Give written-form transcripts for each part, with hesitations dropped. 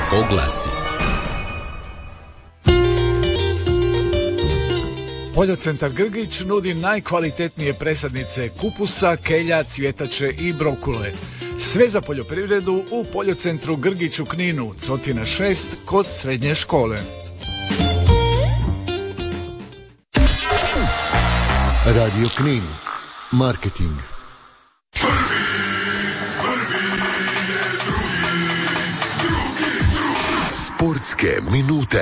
oglasi. Poljocentar Grgić nudi najkvalitetnije presadnice kupusa, kelja, cvjetače i brokule. Sve za poljoprivredu u Poljocentru Grgić u Kninu, Cotina 6, kod srednje škole. Radio Knin. Marketing. Sportske minute.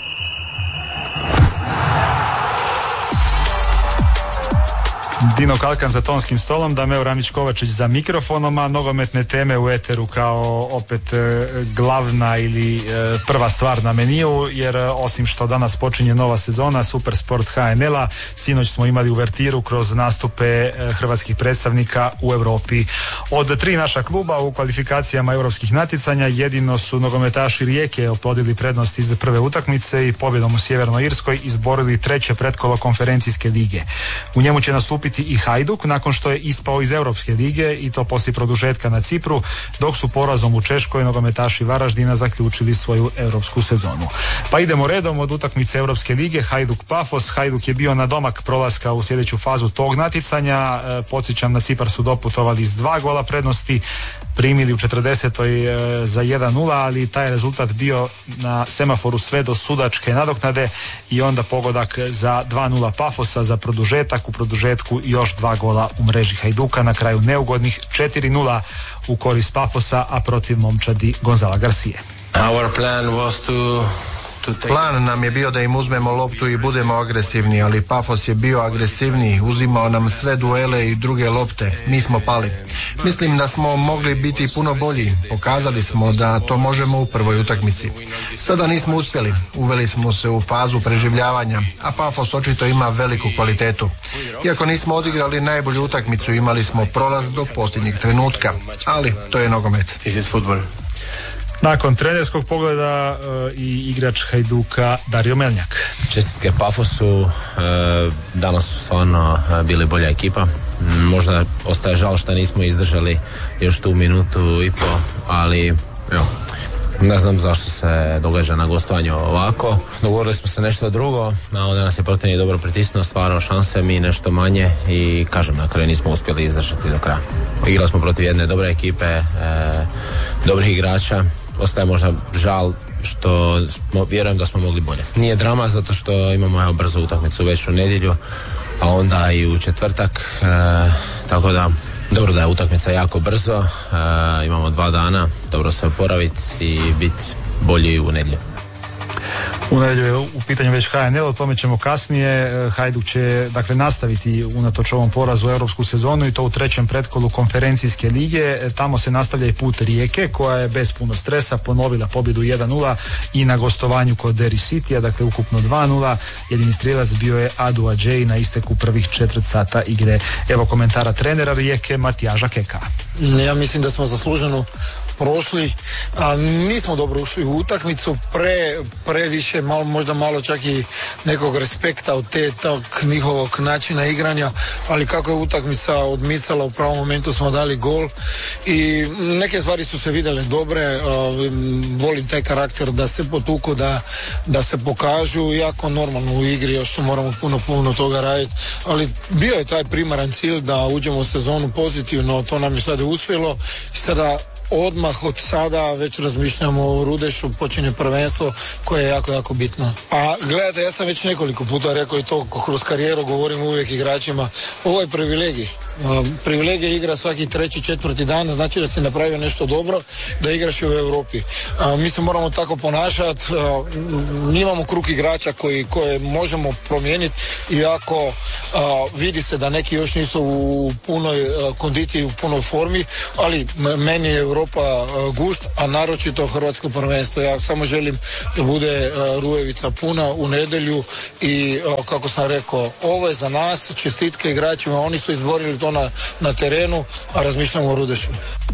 Dino Kalkan za tonskim stolom, Dameo Ramić-Kovačić za mikrofonom, a nogometne teme u eteru kao opet glavna ili prva stvar na meniju, jer osim što danas počinje nova sezona Supersport HNL-a, sinoć smo imali uvertiru kroz nastupe hrvatskih predstavnika u Europi. Od 3 naša kluba u kvalifikacijama europskih natjecanja jedino su nogometaši Rijeke oplodili prednost iz prve utakmice i pobjedom u Sjevernoj Irskoj izborili 3. pretkolo konferencijske lige. U njemu će nastupiti i Hajduk nakon što je ispao iz Europske lige i to poslije produžetka na Cipru, dok su porazom u Češkoj nogometaši Varaždina zaključili svoju europsku sezonu. Pa idemo redom od utakmice Europske lige. Hajduk Pafos. Hajduk je bio na domak prolaska u sljedeću fazu tog natjecanja. Podsjećam, na Cipar su doputovali s 2 gola prednosti, primili u 40. za 1-0, ali taj rezultat bio na semaforu sve do sudačke nadoknade i onda pogodak za 2-0 Pafosa za produžetak. U produžetku još 2 gola u mreži Hajduka, na kraju neugodnih 4-0 u korist Pafosa, a protiv momčadi Gonzala Garcije. Plan nam je bio da im uzmemo loptu i budemo agresivni, ali Pafos je bio agresivniji, uzimao nam sve duele i druge lopte. Mi smo pali. Mislim da smo mogli biti puno bolji. Pokazali smo da to možemo u prvoj utakmici. Sada nismo uspjeli. Uveli smo se u fazu preživljavanja, a Pafos očito ima veliku kvalitetu. Iako nismo odigrali najbolju utakmicu, imali smo prolaz do posljednjeg trenutka. Ali to je nogomet. Nakon trenerskog pogleda i igrač Hajduka Dario Melnjak. Čestitke Pafosu, danas su stvarno bili bolja ekipa. Možda ostaje žal što nismo izdržali još tu minutu i po, ali evo, ne znam zašto se događa na gostovanju ovako. Dogovorili smo se nešto drugo, a onda nas je protivnik dobro pritisnuo, stvarao šanse, mi nešto manje i kažem, na kraju nismo uspjeli izdržati do kraja. Igrali smo protiv jedne dobre ekipe, dobrih igrača. Ostaje možda žal što vjerujem da smo mogli bolje. Nije drama zato što imamo brzo utakmicu već u nedjelju, a onda i u četvrtak, tako da dobro da je utakmica jako brzo, imamo 2 dana, dobro se oporaviti i biti bolji u nedjelju. U nedjelju je u pitanju već HNL, o tome ćemo kasnije. Hajduk će dakle nastaviti unatoč ovom porazu u europsku sezonu i to u 3. pretkolu konferencijske lige. Tamo se nastavlja i put Rijeke koja je bez puno stresa ponovila pobjedu 1-0 i na gostovanju kod Derry Citya, dakle ukupno 2-0. Jedini strijelac bio je Adu Adjei na isteku prvih 4 sata igre. Evo komentara trenera Rijeke Matijaža Keka. Ja mislim da smo zasluženo prošli, a nismo dobro ušli u utakmicu, previše, možda malo čak i nekog respekta od tog njihovog načina igranja, ali kako je utakmica odmicala, u pravom momentu smo dali gol i neke stvari su se vidjele dobre. Volim taj karakter da se potuku, da se pokažu, jako normalno u igri, još što moramo puno toga raditi, ali bio je taj primaran cilj da uđemo u sezonu pozitivno, to nam je sada uspjelo i sada odmah od sada već razmišljamo o Rudešu, počinje prvenstvo koje je jako bitno. A gledajte, ja sam već nekoliko puta rekao i to kroz karijeru, govorim uvijek igračima, ovo je privilegij. Privilegija igra svaki 3. 4. dan, znači da si napravio nešto dobro, da igraš u Europi. Mi se moramo tako ponašati, imamo krug igrača koje možemo promijeniti, iako vidi se da neki još nisu u punoj kondiciji, u punoj formi, ali meni je Europa gušt, a naročito hrvatsko prvenstvo. Ja samo želim da bude Rujevica puna u nedjelju i kako sam rekao, ovo je za nas, čestitke igračima, oni su izborili to na terenu, a razmišljamo o Rudešu.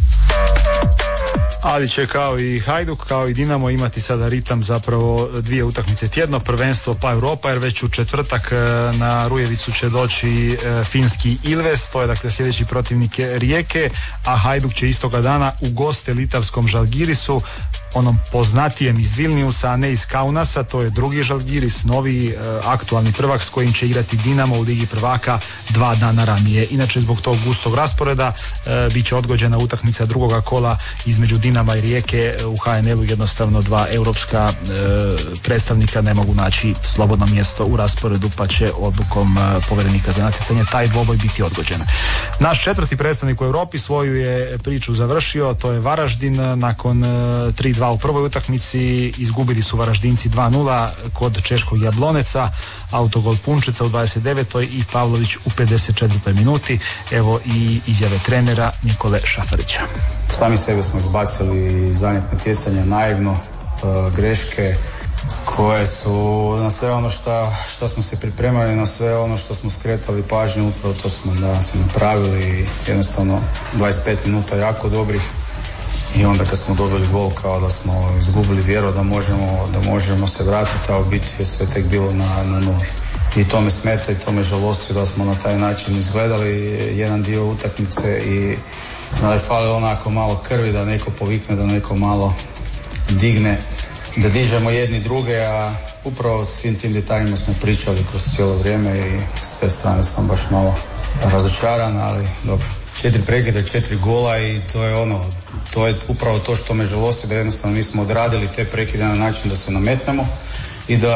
Ali će kao i Hajduk, kao i Dinamo imati sada ritam zapravo 2 utakmice tjedno, prvenstvo pa Europa, jer već u četvrtak na Rujevicu će doći finski Ilves, to je dakle sljedeći protivnik Rijeke, a Hajduk će istoga dana u goste litavskom Žalgirisu onom poznatijem iz Vilniusa, a ne iz Kaunasa. To je drugi Žalgiris, novi aktualni prvak s kojim će igrati Dinamo u Ligi prvaka 2 dana ranije. Inače, zbog tog gustog rasporeda bit će odgođena utakmica drugoga kola između Dinama i Rijeke. U HNL-u jednostavno 2 europska predstavnika ne mogu naći slobodno mjesto u rasporedu, pa će odlukom povjerenika za natjecanje taj dvoboj biti odgođen. Naš 4. predstavnik u Europi svoju je priču završio, to je Varaždin. Nakon 3-2 u prvoj utakmici izgubili su Varaždinci 2-0 kod češkog Jabloneca, autogol Punčeca u 29. i Pavlović u 54. minuti. Evo i izjave trenera Nikole Šafarića. Sami sebe smo izbacili iz zadnjeg natjecanja naivno, greške koje su na sve ono što smo se pripremali, na sve ono što smo skretali pažnju, upravo to smo danas napravili. Jednostavno 25 minuta jako dobrih i onda kad smo dobili gol kao da smo izgubili vjeru da možemo se vratiti, a u biti je sve tek bilo na nuli. I to me smeta i to me žalosti da smo na taj način izgledali jedan dio utakmice i da je falilo onako malo krvi, da neko povikne, da neko malo digne, da dižemo jedni druge, a upravo svim tim detaljima smo pričali kroz cijelo vrijeme i s te strane sam baš malo razočaran, ali dobro. 4 prekida, 4 gola i to je upravo to što me žalosti, da jednostavno nismo odradili te prekide na način da se nametnemo i da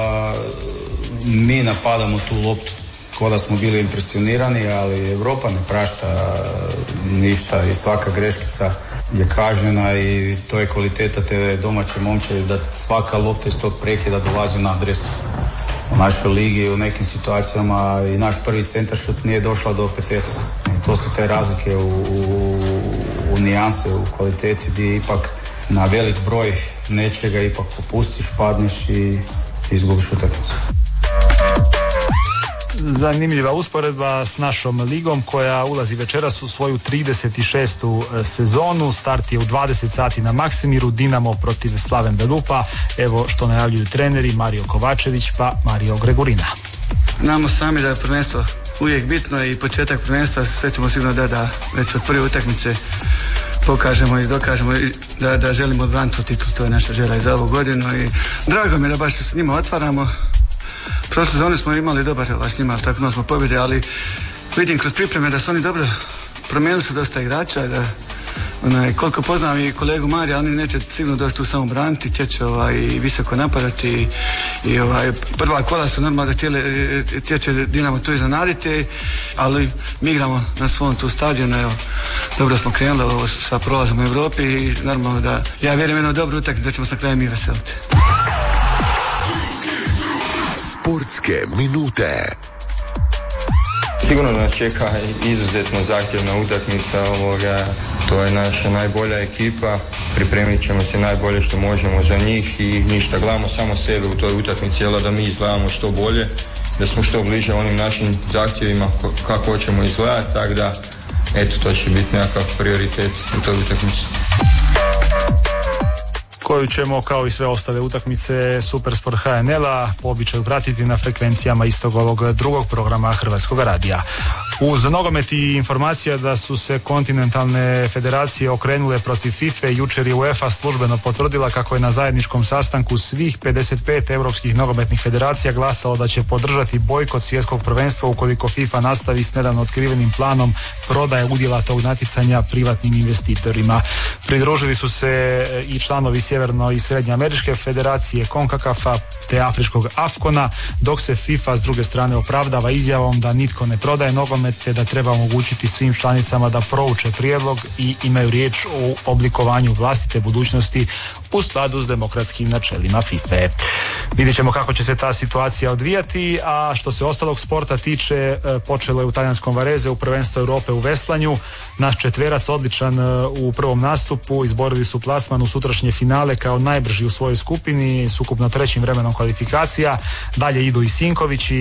mi napadamo tu loptu kao da smo bili impresionirani, ali Europa ne prašta ništa i svaka greškica je kažnjena i to je kvaliteta te domaće momčadi, da svaka lopta iz tog prekida dolazi na adresu. U našoj ligi u nekim situacijama i naš prvi centaršut nije došla do peterca. I to su te razlike u nijanse, u kvaliteti gdje ipak na velik broj nečega ipak popustiš, padneš i izgubiš utakmicu. Zanimljiva usporedba s našom ligom koja ulazi večeras u svoju 36. sezonu. Start je u 20 sati na Maksimiru, Dinamo protiv Slaven Belupa. Evo što najavljuju treneri Mario Kovačević pa Mario Gregorina. Znamo sami da je prvenstvo uvijek bitno i početak prvenstva, sve ćemo sigurno da već od prve utakmice pokažemo i dokažemo da želimo odbraniti titulu. To je naša želja i za ovu godinu i drago mi je da baš s njima otvaramo. Prošle sezone smo imali dobar s njima, tako imali smo pobjede, ali vidim kroz pripreme da su oni dobro promijenili su dosta igrača, da koliko poznam i kolegu Marija, oni neće sigurno doći tu samo braniti, tječe i visoko napadati i prva kola su normalno da tječe Dinamo tu iznenaditi, ali mi igramo na svom tu stadionu, evo, dobro smo krenuli sa prolazom u Europi i normalno da ja vjerujem jednu dobru utakmicu da ćemo se na kraju mi veseliti. Sportske minute. Sigurno nas čeka izuzetno zahtjevna utakmica. To je naša najbolja ekipa. Pripremit ćemo se najbolje što možemo za njih i ništa, gledamo samo sebe u toj utakmici, da mi izgledamo što bolje, da smo što bliže onim našim zahtjevima kako hoćemo izgledati, tako da eto, to će biti nekakav prioritet u toj utakmici. Koju ćemo kao i sve ostale utakmice Supersport HNL-a po običaju pratiti na frekvencijama istog ovog drugog programa Hrvatskog radija. Uz nogomet i informacija da su se kontinentalne federacije okrenule protiv FIFA, jučer je UEFA službeno potvrdila kako je na zajedničkom sastanku svih 55 europskih nogometnih federacija glasalo da će podržati bojkot svjetskog prvenstva ukoliko FIFA nastavi s nedavno otkrivenim planom prodaje udjela tog natjecanja privatnim investitorima. Pridružili su se i članovi Sjeverno i Srednje Američke federacije, CONCACAF-a te Afričkog AFCON-a, dok se FIFA s druge strane opravdava izjavom da nitko ne prodaje nogomet te da treba omogućiti svim članicama da prouče prijedlog i imaju riječ o oblikovanju vlastite budućnosti u skladu s demokratskim načelima FIFA. Vidjet ćemo kako će se ta situacija odvijati, a što se ostalog sporta tiče, počelo je u talijanskom Vareze u prvenstvu Europe u veslanju. Naš četverac odličan u prvom nastupu, izborili su plasman u sutrašnje finale kao najbrži u svojoj skupini s ukupno trećim vremenom kvalifikacija. Dalje idu i Sinkovići